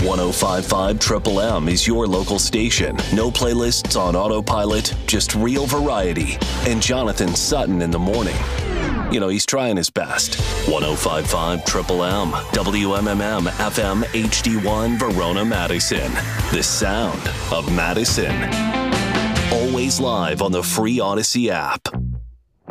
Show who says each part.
Speaker 1: 1055 Triple M is your local station. No playlists on autopilot, just real variety. And Jonathan Sutton in the morning. You know, he's trying his best. 1055 Triple M, WMMM FM HD1 Verona, Madison. The sound of Madison. Always live on the free Odyssey app.